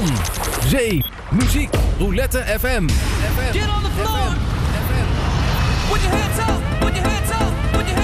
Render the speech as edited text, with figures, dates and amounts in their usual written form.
Zon, zee, muziek, Roulette FM. Get on the floor. FM. Put your hands up. Put your hands up. Put your hands up.